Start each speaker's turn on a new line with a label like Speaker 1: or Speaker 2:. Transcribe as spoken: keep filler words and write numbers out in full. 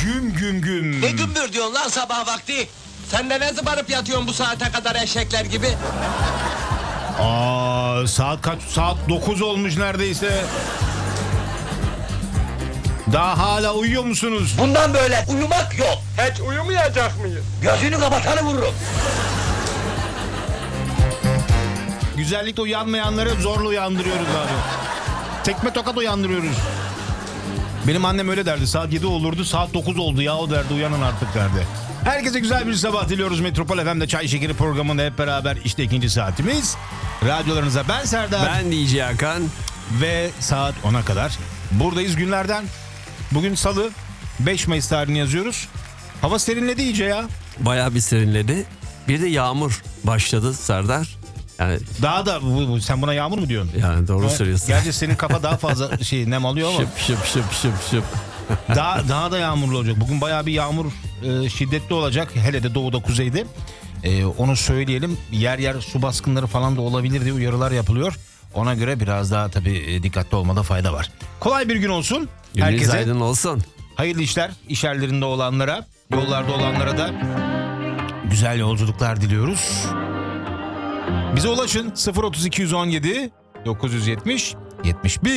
Speaker 1: güm güm güm.
Speaker 2: Ne gümbür diyorsun lan sabah vakti? Sen de ne zıbarıp yatıyorsun bu saate kadar eşekler gibi?
Speaker 1: Aa, saat kaç? Saat dokuz olmuş neredeyse. Daha hala uyuyor musunuz?
Speaker 2: Bundan böyle uyumak yok.
Speaker 3: Hiç uyumayacak mıyız?
Speaker 2: Gözünü kapatanı vururum.
Speaker 1: Güzellikle uyanmayanları zorla uyandırıyoruz abi. Tekme tokat uyandırıyoruz. Benim annem öyle derdi. Saat yedi olurdu, saat dokuz oldu ya o derdi, uyanın artık derdi. Herkese güzel bir sabah diliyoruz. Metropol F M'de Çay Şekeri programında hep beraber işte ikinci saatimiz. Radyolarınıza ben Serdar.
Speaker 4: Ben D J Hakan.
Speaker 1: Ve saat ona kadar buradayız günlerden. Bugün Salı, beş Mayıs tarihini yazıyoruz. Hava serinledi iyice ya.
Speaker 4: Bayağı bir serinledi. Bir de yağmur başladı Serdar. Yani
Speaker 1: Daha da bu, bu- sen buna yağmur mu diyorsun?
Speaker 4: yani doğru
Speaker 1: Ha,
Speaker 4: söylüyorsun.
Speaker 1: Gerçi senin kafa daha fazla şey nem alıyor ama
Speaker 4: Şıp şıp şıp şıp şıp.
Speaker 1: daha daha da yağmurlu olacak. Bugün bayağı bir yağmur e, şiddetli olacak. Hele de doğuda, kuzeyde. E, onu söyleyelim. Yer yer su baskınları falan da olabilir diye uyarılar yapılıyor. Ona göre biraz daha tabii e, dikkatli olmada fayda var. Kolay bir gün olsun.
Speaker 4: Gününüz
Speaker 1: Herkese
Speaker 4: aydın olsun.
Speaker 1: hayırlı işler, iş yerlerinde olanlara, yollarda olanlara da güzel yolculuklar diliyoruz. Bize ulaşın sıfır otuz iki yüz on yedi dokuz yüz yetmiş yetmiş bir